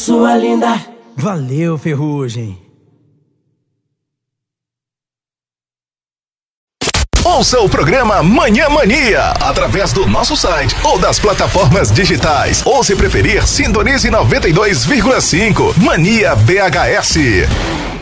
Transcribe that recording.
Sua linda. Valeu, Ferrugem. Ouça o programa Manhã Mania através do nosso site ou das plataformas digitais. Ou, se preferir, sintonize 92,5 Mania BHS.